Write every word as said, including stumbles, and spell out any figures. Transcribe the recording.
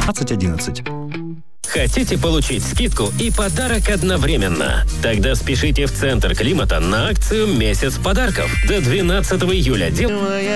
пятнадцать одиннадцать. Хотите получить скидку и подарок одновременно? Тогда спешите в Центр климата на акцию «Месяц подарков». До двенадцатого июля. Дел...